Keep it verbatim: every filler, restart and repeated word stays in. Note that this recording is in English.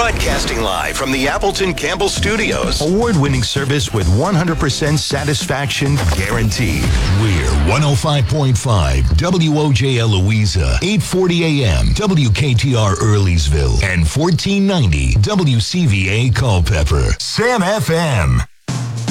Broadcasting live from the Appleton Campbell Studios. Award-winning service with one hundred percent satisfaction guaranteed. We're one oh five point five W O J L Louisa, eight forty A M W K T R Earlysville, and fourteen ninety W C V A Culpeper. Sam F M.